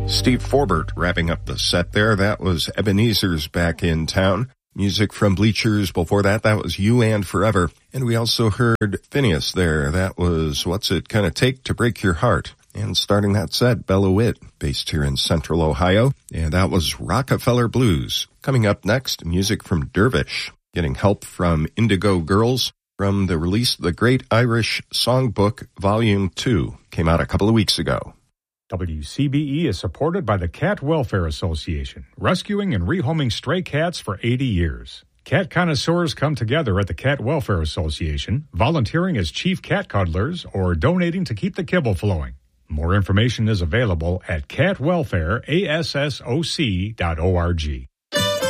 Steve Forbert wrapping up the set there. That was Ebenezer's Back in Town. Music from Bleachers before that was You and Forever. And we also heard Phineas there. That was What's It Gonna Take to Break Your Heart. And starting that set, Bella Witt, based here in Central Ohio. And that was Rockefeller Blues. Coming up next, music from Dervish. Getting help from Indigo Girls from the release of the Great Irish Songbook Volume 2. Came out a couple of weeks ago. WCBE is supported by the Cat Welfare Association, rescuing and rehoming stray cats for 80 years. Cat connoisseurs come together at the Cat Welfare Association, volunteering as chief cat cuddlers or donating to keep the kibble flowing. More information is available at catwelfareassoc.org.